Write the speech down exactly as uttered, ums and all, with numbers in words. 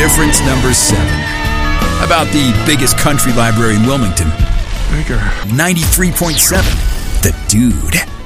Difference number seven. About the biggest country library in Wilmington. Bigger. ninety-three point seven. The Dude.